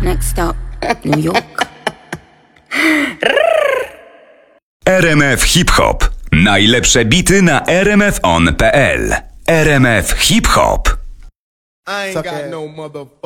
Next stop, New York. RMF Hip Hop. Najlepsze bity na rmfon.pl. RMF Hip Hop. I ain't got no mother